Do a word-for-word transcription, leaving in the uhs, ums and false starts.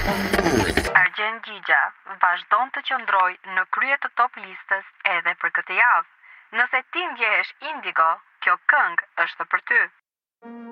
Argent Gjigja vazhdon të qëndroj në krye të top listës edhe për këtë javë. Nëse ti ndjehesh indigo, kjo këngë është për ty.